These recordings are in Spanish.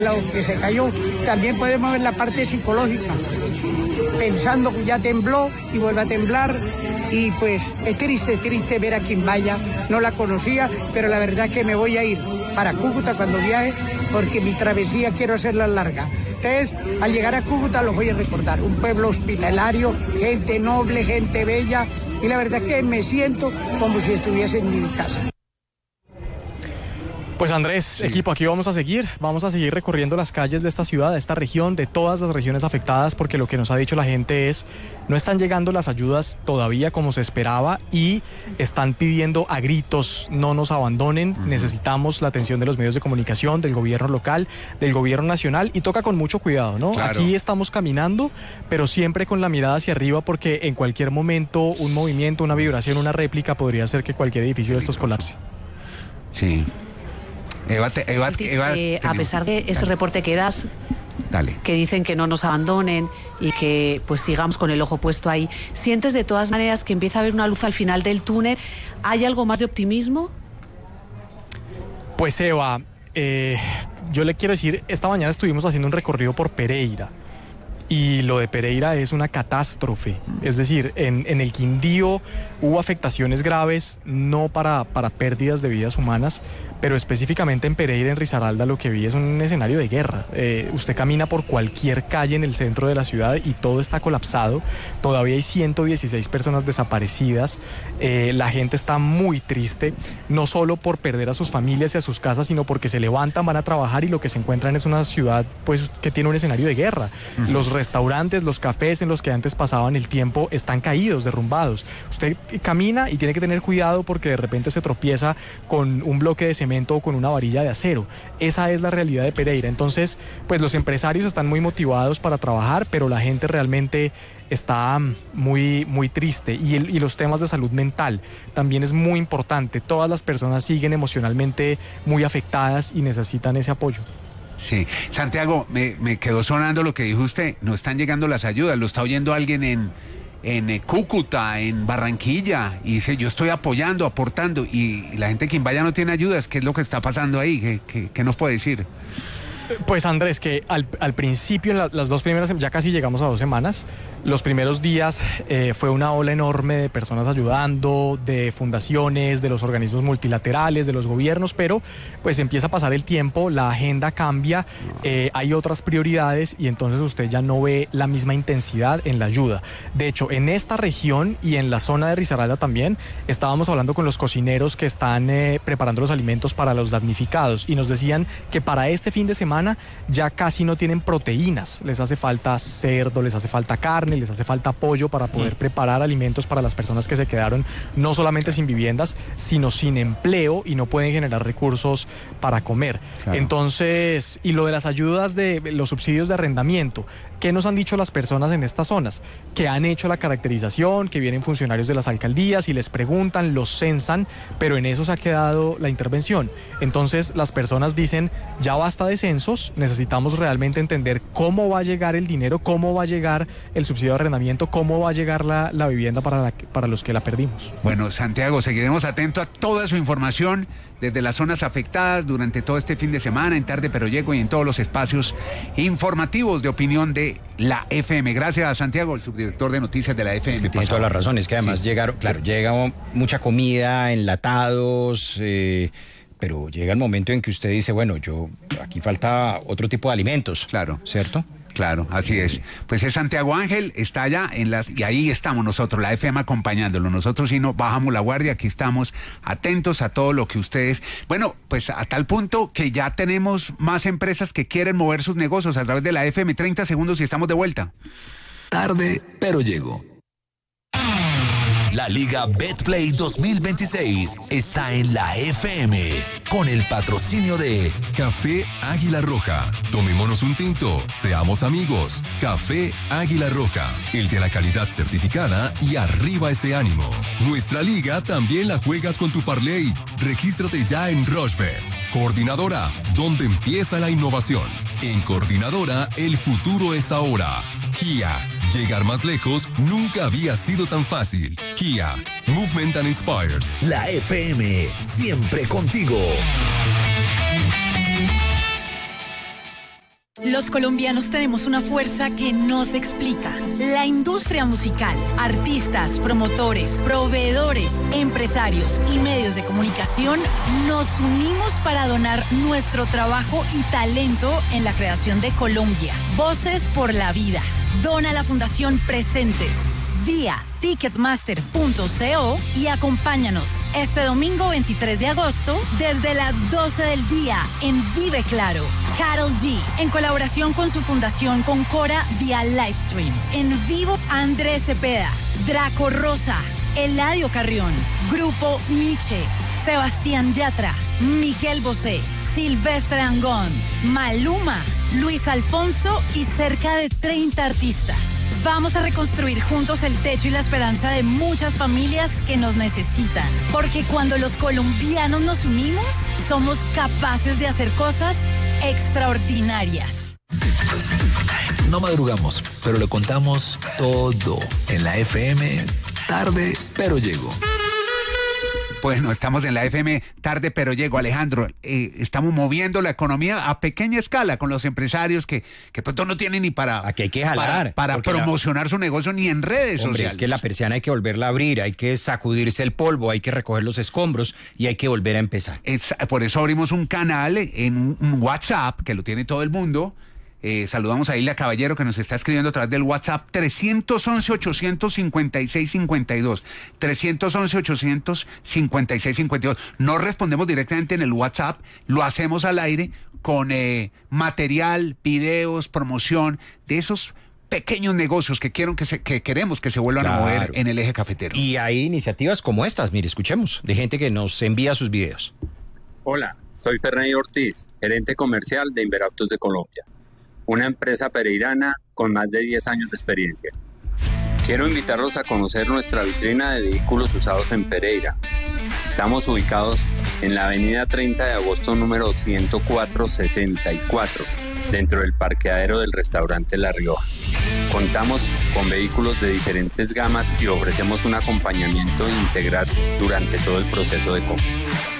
Lo que se cayó, también podemos ver la parte psicológica, pensando que ya tembló y vuelve a temblar, y pues es triste ver a quien vaya, no la conocía, pero la verdad es que me voy a ir para Cúcuta cuando viaje, porque mi travesía quiero hacerla larga. Entonces, al llegar a Cúcuta los voy a recordar, un pueblo hospitalario, gente noble, gente bella, y la verdad es que me siento como si estuviese en mi casa. Pues Andrés, sí. Equipo, aquí vamos a seguir recorriendo las calles de esta ciudad, de esta región, de todas las regiones afectadas, porque lo que nos ha dicho la gente es, no están llegando las ayudas todavía como se esperaba y están pidiendo a gritos, no nos abandonen, necesitamos la atención de los medios de comunicación, del gobierno local, del gobierno nacional, y toca con mucho cuidado, ¿no? Claro. Aquí estamos caminando, pero siempre con la mirada hacia arriba, porque en cualquier momento un movimiento, una vibración, una réplica podría hacer que cualquier edificio de estos colapse. Sí. Eva, a pesar de ese reporte que das, dale, que dicen que no nos abandonen y que pues sigamos con el ojo puesto ahí, ¿sientes de todas maneras que empieza a haber una luz al final del túnel? ¿Hay algo más de optimismo? Pues Eva, yo le quiero decir, esta mañana estuvimos haciendo un recorrido por Pereira. Y lo de Pereira es una catástrofe, es decir, en el Quindío hubo afectaciones graves, no para pérdidas de vidas humanas, pero específicamente en Pereira, en Risaralda, lo que vi es un escenario de guerra. Usted camina por cualquier calle en el centro de la ciudad y todo está colapsado, todavía hay 116 personas desaparecidas, la gente está muy triste, no solo por perder a sus familias y a sus casas, sino porque se levantan, van a trabajar y lo que se encuentran es una ciudad pues que tiene un escenario de guerra. Los restaurantes, los cafés en los que antes pasaban el tiempo están caídos, derrumbados. Usted camina y tiene que tener cuidado porque de repente se tropieza con un bloque de cemento o con una varilla de acero. Esa es la realidad de Pereira. Entonces, pues los empresarios están muy motivados para trabajar, pero la gente realmente está muy, muy triste. Y los temas de salud mental también es muy importante. Todas las personas siguen emocionalmente muy afectadas y necesitan ese apoyo. Sí, Santiago, me quedó sonando lo que dijo usted, no están llegando las ayudas, lo está oyendo alguien en Cúcuta, en Barranquilla, y dice, yo estoy apoyando, aportando, y la gente quien vaya no tiene ayudas. ¿Qué es lo que está pasando ahí? ¿Qué nos puede decir? Pues Andrés, que al principio, en las dos primeras, ya casi llegamos a 2 semanas, los primeros días fue una ola enorme de personas ayudando, de fundaciones, de los organismos multilaterales, de los gobiernos, pero pues empieza a pasar el tiempo, la agenda cambia, hay otras prioridades y entonces usted ya no ve la misma intensidad en la ayuda. De hecho, en esta región y en la zona de Risaralda también, estábamos hablando con los cocineros que están preparando los alimentos para los damnificados y nos decían que para este fin de semana ya casi no tienen proteínas, les hace falta cerdo, les hace falta carne, les hace falta pollo para poder preparar alimentos para las personas que se quedaron no solamente sin viviendas, sino sin empleo y no pueden generar recursos para comer. Claro. Entonces, y lo de las ayudas de los subsidios de arrendamiento, ¿qué nos han dicho las personas en estas zonas? Que han hecho la caracterización, que vienen funcionarios de las alcaldías y les preguntan, los censan, pero en eso se ha quedado la intervención. Entonces las personas dicen, ya basta de censos, necesitamos realmente entender cómo va a llegar el dinero, cómo va a llegar el subsidio de arrendamiento, cómo va a llegar la vivienda para los que la perdimos. Bueno, Santiago, seguiremos atentos a toda su información desde las zonas afectadas durante todo este fin de semana, en Tarde Pero Llego y en todos los espacios informativos de opinión de la FM. Gracias, Santiago, el subdirector de noticias de la FM. Es que tiene toda la razón, es que además llega mucha comida, enlatados, pero llega el momento en que usted dice, bueno, aquí falta otro tipo de alimentos. Claro. ¿Cierto? Claro, así es. Pues es Santiago Ángel, está allá y ahí estamos nosotros, la FM acompañándolo. Nosotros sí no bajamos la guardia, aquí estamos atentos a todo lo que ustedes... Bueno, pues a tal punto que ya tenemos más empresas que quieren mover sus negocios a través de la FM. 30 segundos y estamos de vuelta. Tarde, pero llego. La Liga Betplay 2026 está en la FM con el patrocinio de Café Águila Roja. Tomémonos un tinto, seamos amigos. Café Águila Roja, el de la calidad certificada y arriba ese ánimo. Nuestra liga también la juegas con tu parlay. Regístrate ya en Rochebet. Coordinadora, donde empieza la innovación. En Coordinadora, el futuro es ahora. Kia, llegar más lejos nunca había sido tan fácil. Kia, Movement that Inspires. La FM, siempre contigo. Los colombianos tenemos una fuerza que no se explica. La industria musical, artistas, promotores, proveedores, empresarios y medios de comunicación nos unimos para donar nuestro trabajo y talento en la creación de Colombia. Voces por la vida. Dona a la Fundación Presentes vía ticketmaster.co y acompáñanos este domingo 23 de agosto desde las 12 del día en Vive Claro. Karol G, en colaboración con su fundación Concora vía Livestream. En vivo Andrés Cepeda, Draco Rosa, Eladio Carrión, Grupo Nietzsche, Sebastián Yatra, Miguel Bosé, Silvestre Angón, Maluma, Luis Alfonso y cerca de 30 artistas. Vamos a reconstruir juntos el techo y la esperanza de muchas familias que nos necesitan. Porque cuando los colombianos nos unimos, somos capaces de hacer cosas extraordinarias. No madrugamos, pero le contamos todo en la FM tarde, pero llego. Bueno, estamos en la FM tarde, pero llego, Alejandro. Estamos moviendo la economía a pequeña escala con los empresarios que pronto no tienen ni para... Aquí hay que jalar. Para promocionar su negocio ni en redes sociales. Es que la persiana hay que volverla a abrir, hay que sacudirse el polvo, hay que recoger los escombros y hay que volver a empezar. Por eso abrimos un canal en un WhatsApp, que lo tiene todo el mundo. Saludamos a Ilia Caballero, que nos está escribiendo a través del WhatsApp 311-856-52. 311-856-52. No respondemos directamente en el WhatsApp, lo hacemos al aire con material, videos, promoción de esos pequeños negocios que queremos que se vuelvan a mover en el eje cafetero. Y hay iniciativas como estas, mire, escuchemos, de gente que nos envía sus videos. Hola, soy Fernando Ortiz, gerente comercial de Inverautos de Colombia, una empresa pereirana con más de 10 años de experiencia. Quiero invitarlos a conocer nuestra vitrina de vehículos usados en Pereira. Estamos ubicados en la avenida 30 de agosto número 10464, dentro del parqueadero del restaurante La Rioja. Contamos con vehículos de diferentes gamas y ofrecemos un acompañamiento integral durante todo el proceso de compra.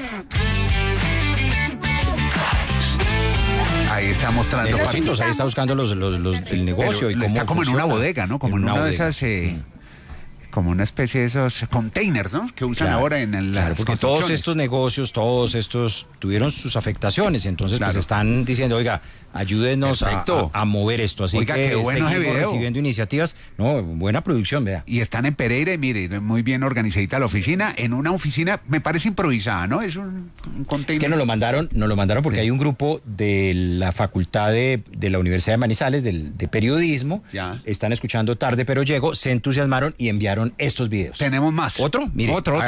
Ahí está mostrando. Ahí está buscando el negocio. Y está como en una bodega, ¿no? Como en una de esas... como una especie de esos containers, ¿no? Que usan ahora en las porque todos estos negocios, todos estos tuvieron sus afectaciones, entonces pues están diciendo, oiga, ayúdenos a mover esto. Así oiga, que qué bueno ese video. Recibiendo iniciativas, no, buena producción, vea. Y están en Pereira y mire, muy bien organizadita la oficina, en una oficina, me parece improvisada, ¿no? Es un container. Es que nos lo mandaron porque hay un grupo de la facultad de la Universidad de Manizales, de periodismo, están escuchando tarde, pero llego, se entusiasmaron y enviaron estos videos. Tenemos más. ¿Otro? Mire, otro.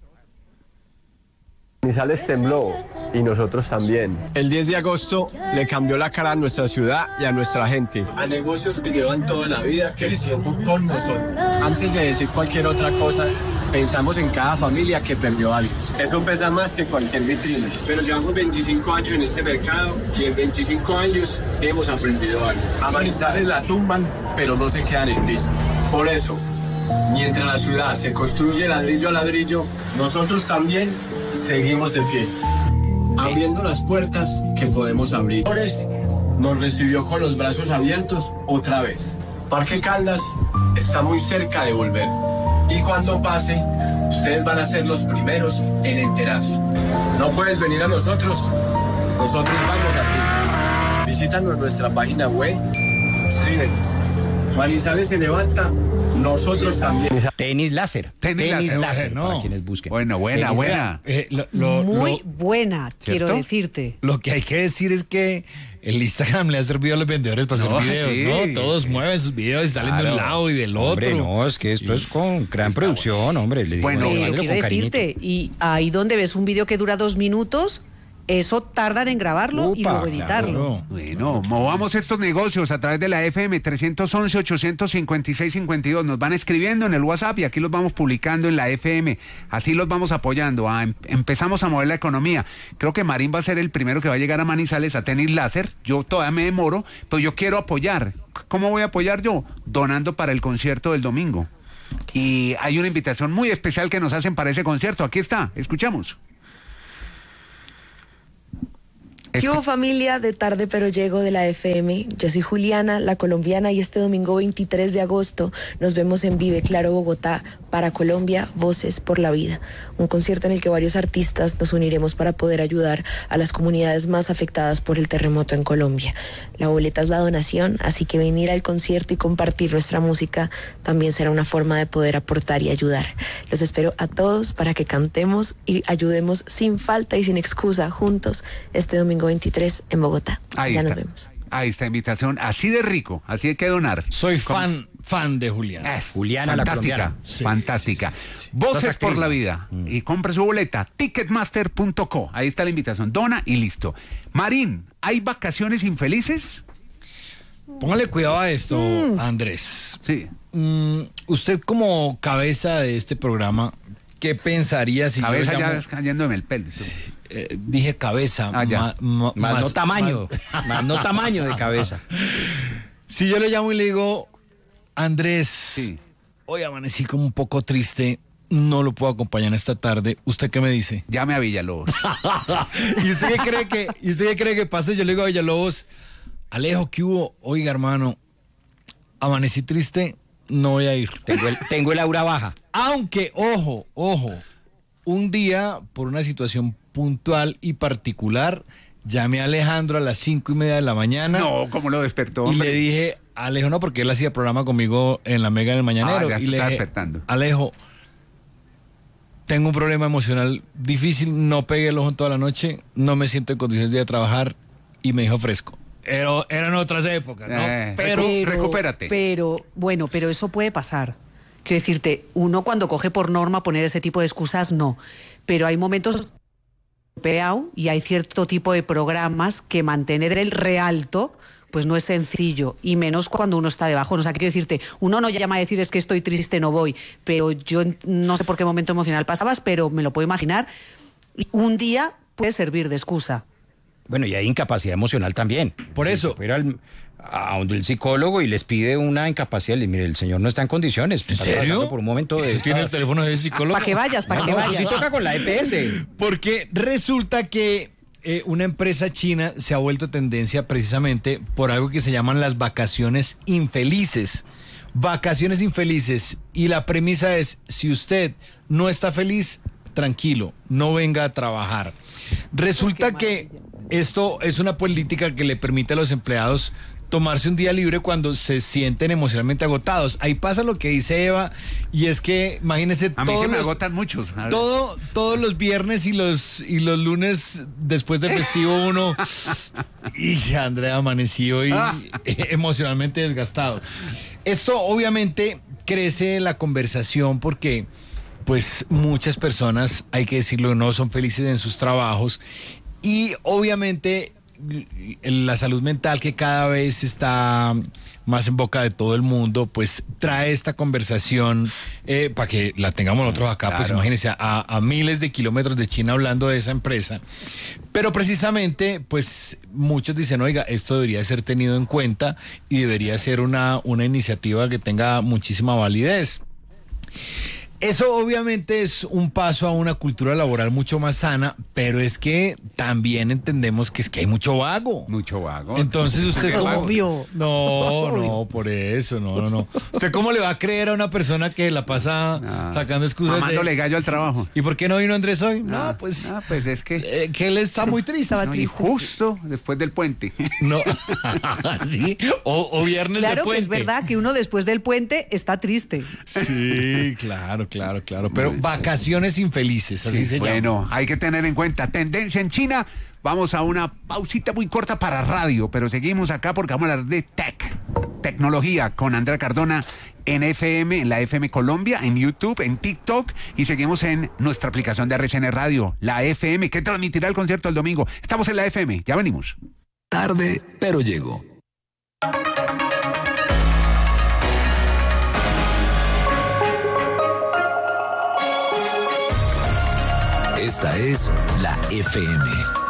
Manizales tembló y nosotros también. El 10 de agosto le cambió la cara a nuestra ciudad y a nuestra gente. A negocios que llevan toda la vida creciendo con nosotros. Antes de decir cualquier otra cosa, pensamos en cada familia que perdió algo. Eso pesa más que cualquier vitrina. Pero llevamos 25 años en este mercado y en 25 años hemos aprendido algo. A Manizales la tumban, pero no se quedan en listo. Por eso, mientras la ciudad se construye ladrillo a ladrillo, nosotros también seguimos de pie, abriendo las puertas que podemos abrir. Nos recibió con los brazos abiertos otra vez. Parque Caldas está muy cerca de volver. Y cuando pase, ustedes van a ser los primeros en enterarse. No puedes venir a nosotros vamos a ti. Visítanos en nuestra página web. Escríbenos. Manizales se levanta. Nosotros también. Tenis láser, ¿no? Para quienes busquen. Bueno, buena. Muy buena, ¿cierto? quiero decirte. Lo que hay que decir es que el Instagram le ha servido a los vendedores para hacer videos, ¿no? Todos mueven sus videos y salen de un lado y del otro. Hombre, no, es que esto es con gran producción, hombre. Le digo, quiero decirte, y ahí donde ves un video que dura 2 minutos... Eso tardan en grabarlo y luego editarlo. Claro. Bueno, movamos estos negocios a través de la FM 311-856-52. Nos van escribiendo en el WhatsApp y aquí los vamos publicando en la FM. Así los vamos apoyando. Empezamos a mover la economía. Creo que Marín va a ser el primero que va a llegar a Manizales a tenis láser. Yo todavía me demoro, pero yo quiero apoyar. ¿Cómo voy a apoyar yo? Donando para el concierto del domingo. Y hay una invitación muy especial que nos hacen para ese concierto. Aquí está, escuchamos. ¿Qué hubo, familia de Tarde Pero Llego de la FM? Yo soy Juliana, la colombiana, y este domingo 23 de agosto nos vemos en Vive Claro Bogotá para Colombia, Voces por la Vida. Un concierto en el que varios artistas nos uniremos para poder ayudar a las comunidades más afectadas por el terremoto en Colombia. La boleta es la donación, así que venir al concierto y compartir nuestra música también será una forma de poder aportar y ayudar. Los espero a todos para que cantemos y ayudemos sin falta y sin excusa juntos este domingo 23 en Bogotá. Ahí ya está. Nos vemos. Ahí está, invitación, así de rico, así hay que donar. Soy fan de Juliana. Juliana, la colombiana. Fantástica. Sí. Voces por la Vida. Y compre su boleta, ticketmaster.co. Ahí está la invitación. Dona y listo. Marín, ¿hay vacaciones infelices? Póngale cuidado a esto, Andrés. Sí. Usted como cabeza de este programa, ¿qué pensaría si cabeza yo ya llamo... es cayéndome el pelo. Dije cabeza. Ya. Más no tamaño. Más no tamaño de cabeza. Si yo le llamo y le digo, Andrés, Sí. hoy amanecí como un poco triste, no lo puedo acompañar esta tarde, ¿usted qué me dice? Llame a Villalobos. ¿Y usted qué cree que pase? Yo le digo a Villalobos, Alejo, ¿qué hubo? Oiga, hermano, amanecí triste, no voy a ir. Tengo el aura baja. Aunque, ojo, un día, por una situación puntual y particular, llamé a Alejandro a las 5:30 de la mañana. No, ¿cómo lo despertó, y hombre? le dije, Alejo, no, porque él hacía programa conmigo en la Mega en el Mañanero. Ya y se le está dije, despertando. Alejo, tengo un problema emocional difícil, no pegué el ojo en toda la noche, no me siento en condiciones de ir a trabajar, y me dijo fresco. Eran otras épocas, ¿no? Pero recupérate. Pero eso puede pasar. Quiero decirte, uno cuando coge por norma poner ese tipo de excusas, no. Pero hay momentos y hay cierto tipo de programas que mantener el realto pues no es sencillo, y menos cuando uno está debajo. O sea, quiero decirte, uno no llama a decir es que estoy triste, no voy, pero yo no sé por qué momento emocional pasabas, pero me lo puedo imaginar. Un día puede servir de excusa. Bueno, y hay incapacidad emocional también. Por eso. Si fuera a donde el psicólogo y les pide una incapacidad, le mire, el señor no está en condiciones. ¿En serio? Por un momento de ¿Tiene el teléfono del psicólogo? Para que vayas. Sí toca con la EPS. Porque resulta que una empresa china se ha vuelto tendencia precisamente por algo que se llaman las vacaciones infelices. Vacaciones infelices. Y la premisa es, si usted no está feliz, tranquilo, no venga a trabajar. Resulta que esto es una política que le permite a los empleados tomarse un día libre cuando se sienten emocionalmente agotados. Ahí pasa lo que dice Eva, y es que, imagínense, a mí se me agotan muchos. Todos los viernes y los lunes después del festivo uno, y Andrea amaneció y emocionalmente desgastado. Esto obviamente crece la conversación porque pues muchas personas, hay que decirlo, no son felices en sus trabajos, y obviamente la salud mental, que cada vez está más en boca de todo el mundo, pues trae esta conversación para que la tengamos nosotros acá. Claro. Pues imagínense, a miles de kilómetros de China hablando de esa empresa. Pero precisamente, pues muchos dicen, oiga, esto debería ser tenido en cuenta y debería ser una iniciativa que tenga muchísima validez. Eso obviamente es un paso a una cultura laboral mucho más sana, pero es que también entendemos que es que hay mucho vago. Mucho vago. Entonces usted cómo... Obvio. No, por eso, no. ¿Usted cómo le va a creer a una persona que la pasa sacando excusas? Mamándole gallo al trabajo. ¿Y por qué no vino Andrés hoy? Pues es que él está muy triste. Estaba triste, y justo después del puente. No. ¿Sí? O viernes de puente. Claro que es verdad que uno después del puente está triste. Sí, claro. Pero vacaciones infelices, así se llama. Bueno, hay que tener en cuenta tendencia en China. Vamos a una pausita muy corta para radio, pero seguimos acá porque vamos a hablar de tecnología con Andrea Cardona en FM, en la FM Colombia, en YouTube, en TikTok, y seguimos en nuestra aplicación de RCN Radio, la FM, que transmitirá el concierto el domingo. Estamos en la FM, ya venimos. Tarde, pero llego. Esta es la FM.